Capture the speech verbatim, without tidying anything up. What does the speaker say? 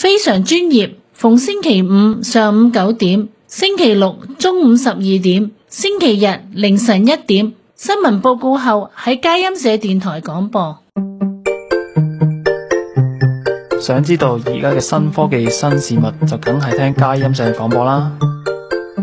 非常專業，逢星期五上午九點，星期六中午十二點，星期日凌晨一點，新聞報告後喺佳音社電台廣播。 想知道而家嘅新科技新事物，就梗係聽佳音社廣播啦。